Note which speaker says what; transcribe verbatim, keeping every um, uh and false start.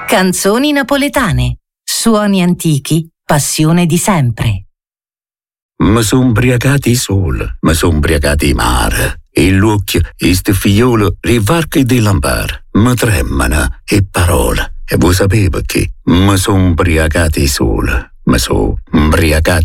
Speaker 1: Canzoni napoletane, suoni antichi, passione di sempre.
Speaker 2: Mi son ubriacati sole, mi son ubriacati mare, e l'occhio, e ste figliolo, le varche di lampare, mi tremano e parole. E voi sapete che mi son ubriacati sole, mi son ubriacati